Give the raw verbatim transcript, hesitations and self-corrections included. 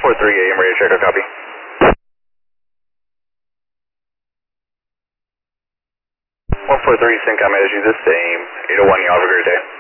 four three A M radio checker, copy. one four three, Syncom, as you the same. eight oh one, you have a great day.